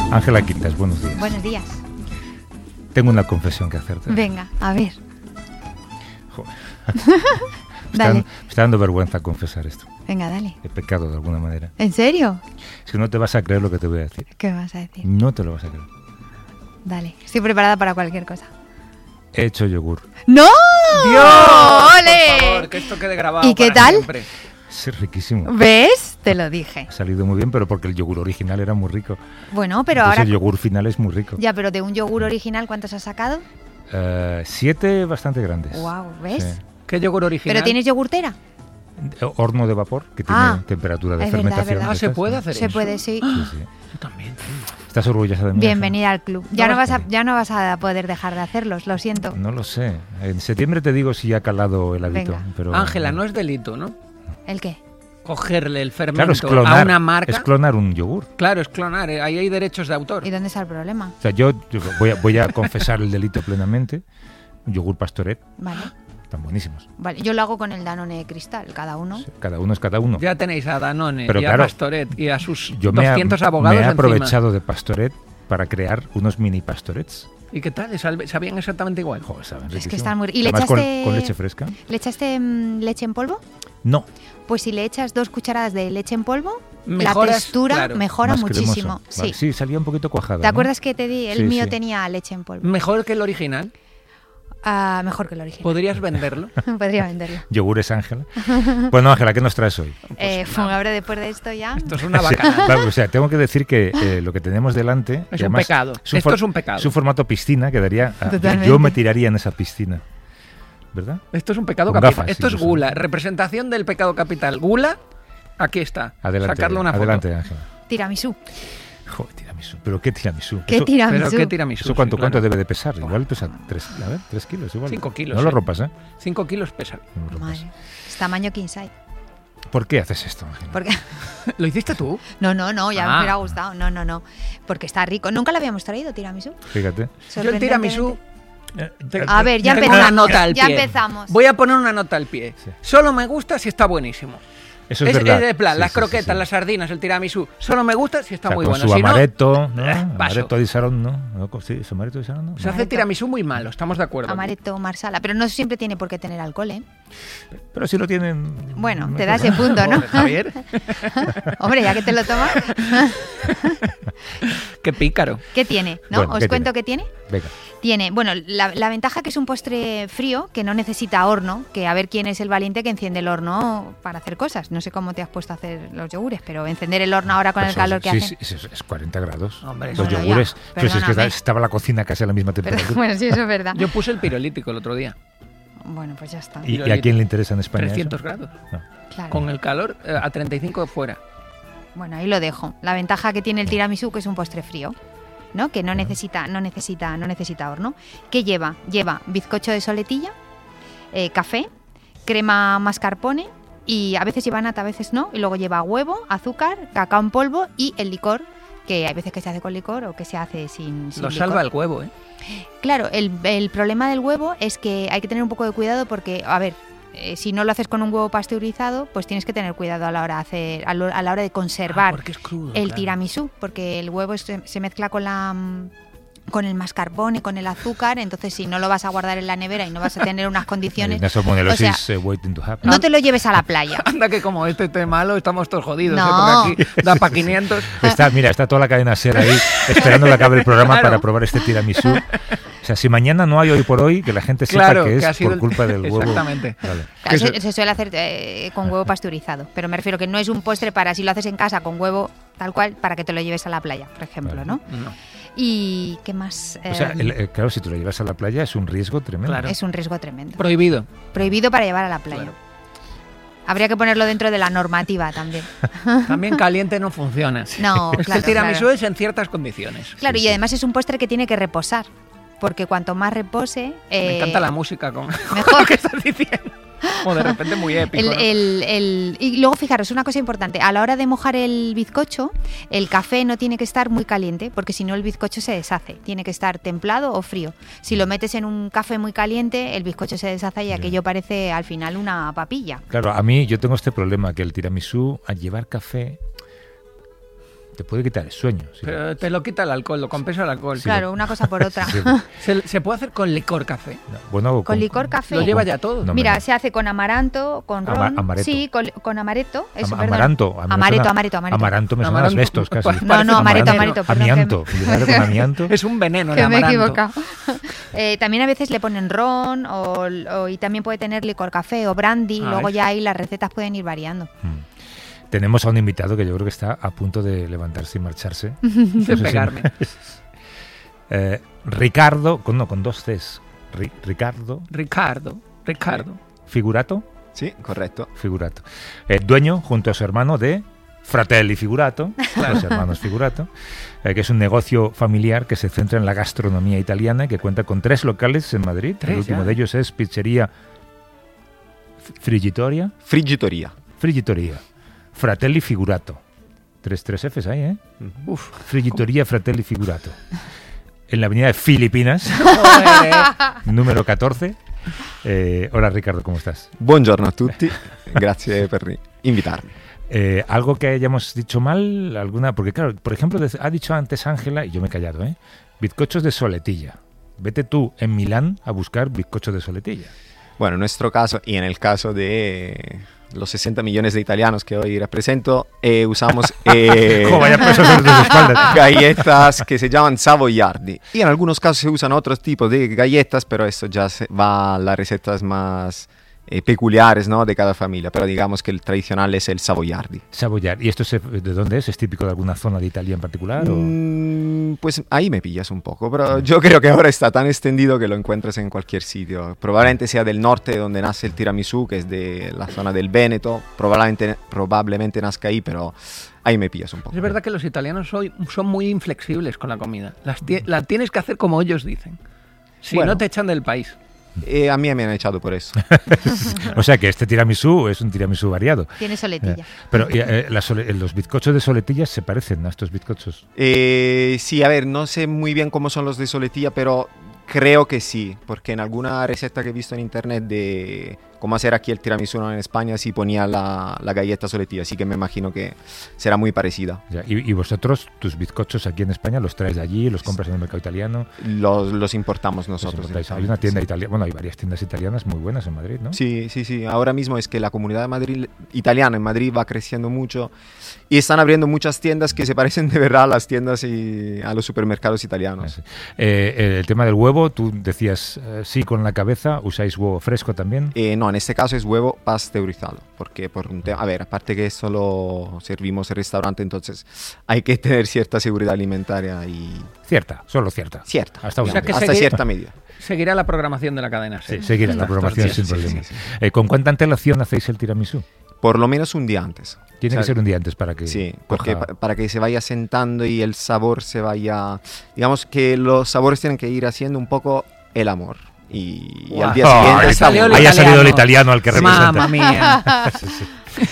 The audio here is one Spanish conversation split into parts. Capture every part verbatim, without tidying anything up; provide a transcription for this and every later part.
Ángela Quintas, buenos días. Buenos días. Tengo una confesión que hacerte. Venga, a ver. Joder. me, está dando, me está dando vergüenza confesar esto. Venga, dale. He pecado de alguna manera. ¿En serio? Es que no te vas a creer lo que te voy a decir. ¿Qué vas a decir? No te lo vas a creer. Dale, estoy preparada para cualquier cosa. He hecho yogur. ¡No! ¡Dios! ¡Ole! Por favor, que esto quede grabado. ¿Y qué para tal? siempre. Es riquísimo. ¿Ves? Te lo dije. Ha salido muy bien, pero porque el yogur original era muy rico. Bueno, pero Entonces ahora... el yogur final es muy rico. Ya, pero de un yogur original, ¿cuántos has sacado? Uh, siete bastante grandes. Wow, ¿ves? Sí. ¿Qué yogur original? ¿Pero tienes yogurtera? Horno de vapor, que tiene Ah, temperatura de es verdad, fermentación. es verdad. Ah, de ¿se estas, puede ¿no? hacer Se eso? puede, sí. Sí, sí. Yo también. ¿Estás orgullosa de mí? Bienvenida al club. Ya No, no, vas a, sí. ya no vas a poder dejar de hacerlos, lo siento. No lo sé. En septiembre te digo si ha calado el hábito. Venga. Pero Ángela, no es delito, ¿no? ¿El qué? Cogerle el fermento Claro, es clonar, a una marca. es clonar un yogur. Claro, es clonar. eh, Ahí hay derechos de autor. ¿Y dónde está el problema? O sea, yo, yo voy, a, voy a confesar el delito plenamente. Un yogur Pastoret, Vale. están buenísimos. Vale, yo lo hago con el Danone Cristal, cada uno. Sí, cada uno es cada uno. Ya tenéis a Danone Pero y claro, a Pastoret y a sus Yo me, ha- doscientos abogados me he encima. aprovechado de Pastoret para crear unos mini Pastorets. ¿Y qué tal? ¿Sal- ¿Sabían exactmuy igual? Joder, saben Es que riquísimo. están muy... ¿Y le Además, con- echaste- con leche fresca? ¿Le echaste mm, leche en polvo? No. Pues si le echas dos cucharadas de leche en polvo, Mejoras, la textura claro, mejora Más muchísimo. cremoso. Vale, Sí. sí, salía un poquito cuajado. ¿Te ¿no? acuerdas que te di? El Sí, mío sí. tenía leche en polvo. Mejor que el original. Ah, mejor que el original. ¿Podrías venderlo? Podría venderlo. Yogures Ángela. Bueno, Ángela, ¿qué nos traes hoy? Eh, bueno, ahora después de esto ya... Esto es una Sí, bacana. vale, o sea, tengo que decir que eh, lo que tenemos delante... Es y un además pecado. es un Esto for- es un pecado. Es un formato piscina que daría... a- Totalmente. yo me tiraría en esa piscina. ¿Verdad? Esto es un pecado Con capital. gafas, Esto es incluso. gula. Representación del pecado capital. Gula, aquí está. Adelante, Sacarle una foto. adelante, Ángela. Tiramisú. Joder, tiramisú. ¿Pero qué tiramisú? ¿Qué Eso- tiramisú? Pero qué tiramisú. ¿Eso cuánto, sí, cuánto claro. debe de pesar? Igual pesa tres, a ver, tres kilos igual. Cinco kilos, No lo eh. rompas, ¿eh? Cinco kilos pesa. No lo rompas. Madre. Es tamaño king size. ¿Por qué haces esto, Ángela? Porque... ¿Lo hiciste tú? No, no, no, ya Ah. me hubiera gustado. No, no, no. Porque está rico. Nunca lo habíamos traído, tiramisú. Fíjate. Yo el tiramisú... Eh, A ver, ya Tengo empezamos. una nota al ya pie. empezamos. Voy a poner una nota al pie. Sí. Solo me gusta si está buenísimo. Eso es, Es, verdad. es de plan, Sí, las sí, sí, croquetas, sí. las sardinas, el tiramisú. Solo me gusta si está O sea, muy con bueno. su Si no, amaretto, ¿no? eh, paso. Amaretto di Sarón, ¿no? ¿No? Sí, su amaretto di Sarón, ¿no? se hace Amaretto. tiramisú muy malo, estamos de acuerdo. Amaretto, marsala. Pero no siempre tiene por qué tener alcohol, ¿eh? Pero si lo tienen... Bueno, no te hay da ese problema. punto, ¿no? Joder, Javier, Hombre, ya que te lo tomas. qué pícaro. ¿Qué tiene? ¿No? Bueno, ¿Os ¿qué cuento qué tiene? Venga. Tiene, bueno, la, la ventaja que es un postre frío, que no necesita horno, que a ver quién es el valiente que enciende el horno para hacer cosas. No sé cómo te has puesto a hacer los yogures, pero encender el horno ahora con Pues el calor sí, que sí, hace. sí, es, es cuarenta grados. Hombre, Los bueno, yogures. ya, Pues es que perdóname. estaba la cocina casi a la misma Pero, temperatura. bueno, sí, eso es verdad. Yo puse el pirolítico el otro día, Bueno, pues ya está. ¿Y, y a quién le interesa en España trescientos eso? grados. No. Claro. Con el calor eh, a treinta y cinco fuera. Bueno, ahí lo dejo. La ventaja que tiene el tiramisú, que es un postre frío, ¿no? Que no Ujú. necesita, no necesita, no necesita horno. ¿Qué lleva? Lleva bizcocho de soletilla, eh, café, crema mascarpone y a veces lleva nata, a veces no. Y luego lleva huevo, azúcar, cacao en polvo y el licor, que hay veces que se hace con licor o que se hace sin, sin Lo licor. salva el huevo, ¿eh? Claro, el, el problema del huevo es que hay que tener un poco de cuidado porque, a ver, eh, si no lo haces con un huevo pasteurizado, pues tienes que tener cuidado a la hora de hacer, a, lo- a la hora de conservar Ah, porque es crudo. el claro. tiramisú, porque el huevo se, se mezcla con la mm, con el mascarpone, con el azúcar, entonces si no lo vas a guardar en la nevera y no vas a tener unas condiciones, Una salmonelosis o sea, eh, waiting to happen. no te lo lleves a la playa. Anda que como este esté malo, estamos todos jodidos, No. ¿eh? Porque aquí da para quinientos. Está, mira, está toda la cadena SER ahí esperando que acabe el programa Claro. para probar este tiramisú. O sea, si mañana no hay hoy por hoy, que la gente sepa Claro, que que ha es sido por el- culpa del huevo. Exactamente. Vale. Claro, se, se suele hacer eh, con huevo pasteurizado, pero me refiero que no es un postre para si lo haces en casa con huevo tal cual, para que te lo lleves a la playa, por ejemplo, Vale. ¿no? No. Y qué más. O sea, Eh, el- el- claro, si te lo llevas a la playa es un riesgo tremendo. Claro. es un riesgo tremendo. Prohibido. Prohibido para llevar a la playa. Claro. Habría que ponerlo dentro de la normativa también. También caliente no funciona. No, Es que claro, el tiramisú claro. es en ciertas condiciones. Claro, Sí, y sí. además es un postre que tiene que reposar, porque cuanto más repose, Me eh, encanta la música con mejor. lo que estás diciendo. O de repente muy épico. El, ¿no? el- el- y luego fijaros, una cosa importante, a la hora de mojar el bizcocho, el café no tiene que estar muy caliente, porque si no el bizcocho se deshace, tiene que estar templado o frío. Si lo metes en un café muy caliente, el bizcocho se deshace y aquello parece al final una papilla. Claro, a mí yo tengo este problema, que el tiramisú, al llevar café, te puede quitar el sueño. Sí. Pero te lo quita el alcohol, lo compensa el alcohol. Sí. Claro, una cosa por otra. Sí. ¿Se, se puede hacer con licor café? No, bueno, Con licor café. Lo lleva ya todo. No, Mira, no. se hace con amaranto, con Ama- ron. amaretto. Sí, con, con amaretto. Eso, Ama- perdón. amaranto. A mí me Amaretto, suena- amaretto, amaretto. Amaranto me suena a Amaranto, asbestos casi. parece No, no, amaretto, veneno. amaretto. perdón, Amianto. que- Cuidado con amianto. Es un veneno el Que me he amaranto. equivocado. Eh, también a veces le ponen ron o, o- y también puede tener licor café o brandy. Ah, luego ¿ves? ya ahí las recetas pueden ir variando. Mm. Tenemos a un invitado que yo creo que está a punto de levantarse y marcharse. De No sé si- pegarme. Eh, Ricardo, con, no, con dos Cs. Ri- Ricardo Ricardo, Ricardo. Figurato. Sì, corretto. Figurato. Eh, dueño, junto a su hermano, de Fratelli Figurato, los hermanos Figurato, eh, que es un negocio familiar que se centra en la gastronomía italiana y que cuenta con tres locales en Madrid. Tres, El último ya. de ellos es Pizzería Frigitoria. Friggitoria. Frigitoria. Fratelli Figurato. Tres, tres Fs ahí, ¿eh? Uf. Frigitoria Fratelli Figurato. En la avenida de Filipinas, Joder. número catorce. Eh, hola Ricardo, ¿cómo estás? Buongiorno a tutti, grazie per invitarmi. Eh, ¿Algo que hayamos dicho mal? ¿Alguna? Porque claro, por ejemplo, de- ha dicho antes Ángela, y yo me he callado, ¿eh? Bizcochos de soletilla. Vete tú en Milán a buscar bizcochos de soletilla. Bueno, en nuestro caso y en el caso de los sesenta millones de italianos que hoy represento, eh, usamos eh, ¡Oh, vaya peso sobre tus espaldas! galletas que se llaman savoiardi. Y en algunos casos se usan otros tipos de galletas, pero esto ya se va a las recetas más eh, peculiares, ¿no?, de cada familia. Pero digamos que el tradicional es el savoiardi. Saboyar. ¿Y esto se- de dónde es? ¿Es típico de alguna zona de Italia en particular? O? Mm, pues ahí me pillas un poco, pero yo creo que ahora está tan extendido que lo encuentras en cualquier sitio. Probablemente sea del norte donde nace el tiramisú, que es de la zona del Véneto. Probablemente, probablemente nazca ahí, pero ahí me pillas un poco. Es verdad que los italianos hoy son muy inflexibles con la comida. Las tie- la tienes que hacer como ellos dicen. Si Bueno. no te echan del país. Eh, a mí me han echado por eso. O sea que este tiramisú es un tiramisú variado. Tiene soletilla. Eh, Pero eh, la sole- los bizcochos de soletilla se parecen a estos bizcochos. Eh, sí, a ver, no sé muy bien cómo son los de soletilla, pero creo que sí, porque en alguna receta que he visto en internet de cómo hacer aquí el tiramisú en España sí ponía la, la galleta soletilla, así que me imagino que será muy parecida. Ya, y, y vosotros, tus bizcochos aquí en España, los traes de allí, los compras en el mercado italiano. Los, los importamos los nosotros. importáis. en Hay una España, tienda sí. italiana, bueno, hay varias tiendas italianas muy buenas en Madrid, ¿no? Sí, sí, sí. Ahora mismo es que la comunidad de Madrid, italiana en Madrid va creciendo mucho y están abriendo muchas tiendas que se parecen de verdad a las tiendas y a los supermercados italianos. Sí. Eh, eh, el tema del huevo, tú decías eh, sí con la cabeza, ¿usáis huevo fresco también? Eh, no, en este caso es huevo pasteurizado, porque por un tema, a ver, aparte que esto lo servimos en restaurante, entonces hay que tener cierta seguridad alimentaria y Cierta, solo cierta. cierta, Hasta un O sea digamos, que hasta seguir- cierta medida. Seguirá la programación de la cadena. Sí, seguirá la Estos programación días. sin sí, problema. sí, Eh, ¿Con cuánta antelación hacéis el tiramisú? Por lo menos un día antes. Tiene O sea, que ser un día antes para que Sí, porque coja- pa- para que se vaya sentando y el sabor se vaya, digamos que los sabores tienen que ir haciendo un poco el amor. Y, y Guau. al día Oh, siguiente ahí está salió bueno. el ahí ha salido el italiano. italiano al que representa. Mamma mía. Sí, sí.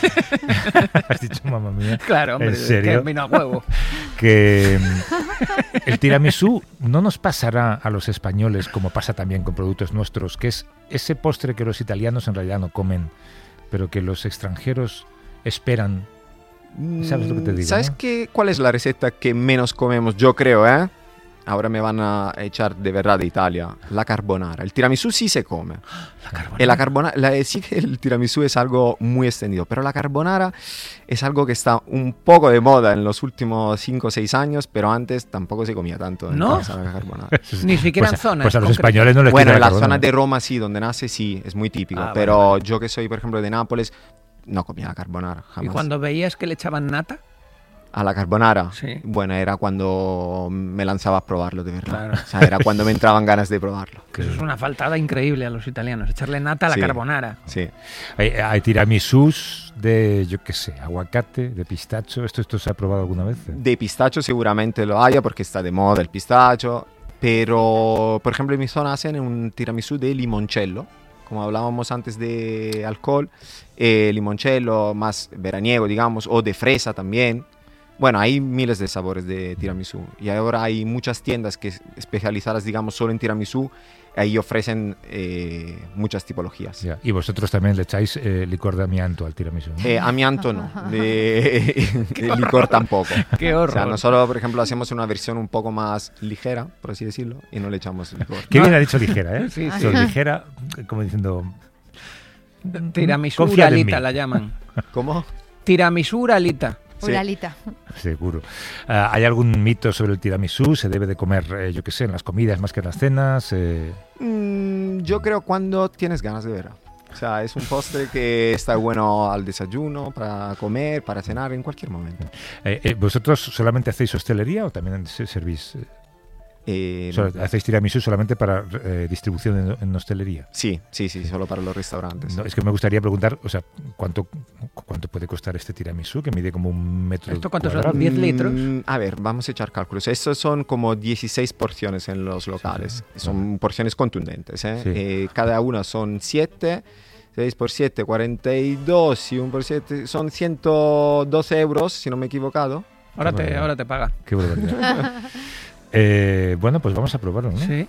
Has dicho mamá mía. Claro, hombre. ¿En serio? Que vino a huevo. Que mm, el tiramisú no nos pasará a los españoles como pasa también con productos nuestros, que es ese postre que los italianos en realidad no comen, pero que los extranjeros esperan. ¿Sabes lo que te digo, ¿Sabes no? qué, cuál es la receta que menos comemos? Yo creo, ¿eh? Ahora me van a echar de verdad de Italia. La carbonara. El tiramisú sí se come. La carbonara. Eh, La carbonara, la- sí que el tiramisú es algo muy extendido, pero la carbonara es algo que está un poco de moda en los últimos cinco o seis años, pero antes tampoco se comía tanto en ¿No? casa la carbonara. Ni siquiera Pues, en zonas. pues a los concretas. españoles no les Bueno, tira en la carbonara. zona de Roma sí, donde nace sí, es muy típico, Ah, vale, pero vale. yo que soy, por ejemplo, de Nápoles, no comía la carbonara Y jamás. cuando veías que le echaban nata, A la carbonara, Sí. bueno, era cuando me lanzaba a probarlo de verdad. Claro. O sea, era cuando me entraban ganas de probarlo. que eso es una faltada increíble a los italianos, echarle nata a la Sí. carbonara. Sí. Hay, hay tiramisús de, yo qué sé, aguacate, de pistacho. ¿Esto, esto se ha probado alguna vez? De pistacho seguramente lo haya porque está de moda el pistacho, pero por ejemplo en mi zona hacen un tiramisú de limoncello, como hablábamos antes de alcohol, eh, limoncello más veraniego, digamos, o de fresa también. Bueno, hay miles de sabores de tiramisú y ahora hay muchas tiendas que especializadas, digamos, solo en tiramisú. Ahí ofrecen eh, muchas tipologías. Ya. Y vosotros también le echáis eh, licor de amianto al tiramisú, ¿no? Eh, amianto no, de, de licor tampoco. Qué horror. O sea, nosotros, por ejemplo, hacemos una versión un poco más ligera, por así decirlo, y no le echamos licor. Qué bien ha dicho ligera, ¿eh? Sí, So, ligera, como diciendo... Tiramisú Confía en uralita mí. la llaman. ¿Cómo? Tiramisú uralita. Sí. Uralita. Seguro. Ah, ¿hay algún mito sobre el tiramisú? ¿Se debe de comer, eh, yo qué sé, en las comidas más que en las cenas? Eh, Mm, yo creo cuando tienes ganas de ver. O sea, es un postre que está bueno al desayuno, para comer, para cenar, en cualquier momento. eh, eh, ¿Vosotros solamente hacéis hostelería o también se- servís? eh, Eh, solo- ¿Hacéis tiramisú solamente para eh, distribución en, en hostelería? sí, sí, sí, solo para los restaurantes. No, es que me gustaría preguntar, o sea, ¿cuánto, cuánto puede costar este tiramisú que mide como un metro ¿Esto cuántos cuadrado? son? ¿diez litros? Mm, a ver, vamos a echar cálculos. Estos son como dieciséis porciones en los locales. Son porciones contundentes. ¿eh? Sí. Eh, cada una son siete. seis por siete, cuarenta y dos. Y uno por siete son ciento doce euros, si no me he equivocado. Ahora Qué te, barbaridad. ahora te paga. Qué barbaridad. eh, bueno, pues vamos a probarlo, ¿no? Sí.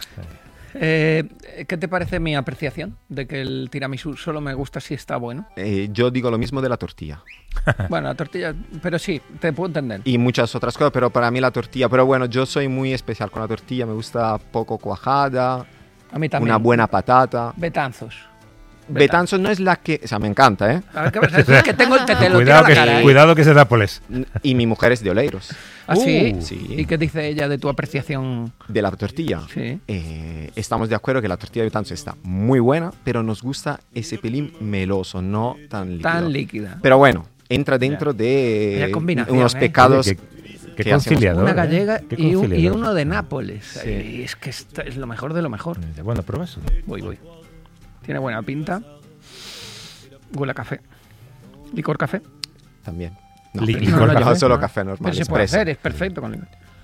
Eh, ¿Qué te parece mi apreciación de que el tiramisú solo me gusta si está bueno? Eh, yo digo lo mismo de la tortilla. Bueno, la tortilla, pero sí, te puedo entender. Y muchas otras cosas, pero para mí la tortilla. Pero bueno, yo soy muy especial con la tortilla. Me gusta poco cuajada, A mí también. una buena patata. Betanzos. Betanzos no es la que... O sea, me encanta, ¿eh? A ver, ¿qué vas a decir? Es que tengo el te, te lo tiro a Cuidado la que, cara, ¿eh? cuidado que es de Nápoles. Y mi mujer es de Oleiros. ¿Ah, sí? Uh, sí. ¿Y qué dice ella de tu apreciación? De la tortilla. Sí. Eh, estamos de acuerdo que la tortilla de Betanzos está muy buena, pero nos gusta ese pelín meloso, no tan líquido. Tan líquida. Pero bueno, entra dentro de Vaya combinación, unos ¿eh? pecados. Oye, qué que hacemos. conciliador. Una ¿eh? gallega Qué y, un- y conciliador. uno de Nápoles. Sí. Y es que esto es lo mejor de lo mejor. Bueno, pruebas. Voy, voy. Tiene buena pinta. Huele a café. ¿Licor café? También. No, Li- pero licor no, café. solo Ah, café normal. Pero se puede expreso. hacer, es perfecto con licor.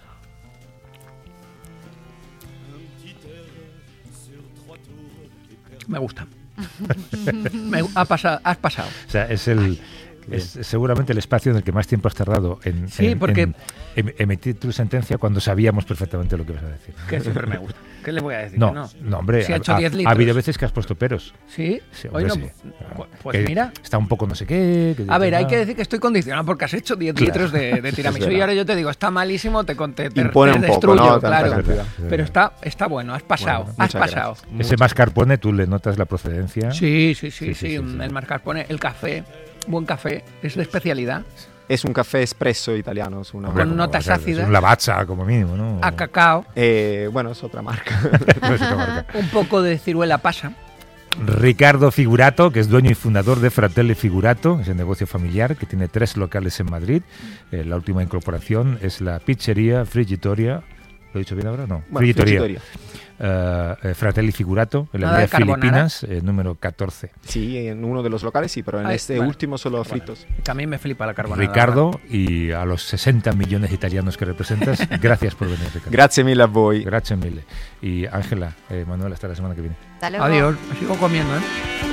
Me gusta. Me gu- ha pasado, has pasado. O sea, es el es seguramente el espacio en el que más tiempo has tardado en, Sí, en- porque- en em- emitir tu sentencia cuando sabíamos perfectamente lo que ibas a decir. Que siempre me gusta. ¿Qué le voy a decir? No, Que no. no, hombre, Si ha ha, hecho ha- diez ha litros. habido veces que has puesto peros. ¿Sí? Sí, Hoy hombre, no. sí. Pu- Pues Que mira. está un poco no sé qué. que- A ver, hay ah. que decir que estoy condicionado porque has hecho diez Claro. litros de, de tiramisú Es y verdad. ahora yo te digo, está malísimo, te, con- te, te, Impone te un poco, destruyo, ¿no? Tanta claro. cantidad. Pero está, está bueno, has pasado, Bueno, has muchas pasado. gracias. Ese mascarpone, tú le notas la procedencia. Sí, sí, sí, Sí, sí, sí, sí, sí. el mascarpone, el café, buen café, es de especialidad. Es un café espresso italiano. Es una Con como- notas o sea, ácidas. Es un lavazza, como mínimo, ¿no? A cacao, Eh, bueno, es otra marca. No es otra marca. un poco de ciruela pasa. Ricardo Figurato, que es dueño y fundador de Fratelli Figurato, es el negocio familiar que tiene tres locales en Madrid. Eh, la última incorporación es la pizzería Frigitoria. ¿Lo he dicho bien ahora? No. Bueno, Frigitoria. frigitoria. Eh, eh, Fratelli Figurato, en la Nada de avenida carbonara. Filipinas, eh, número catorce. Sí, en uno de los locales sí, pero en Ay, este bueno. último solo fritos. Que a mí me flipa la carbonara. Ricardo, y a los sesenta millones de italianos que representas, gracias por venir, Ricardo. Grazie mille a voi. Gracias mille. Y Ángela, eh, Manuel, hasta la semana que viene. Hasta luego. Adiós, me sigo comiendo, ¿eh?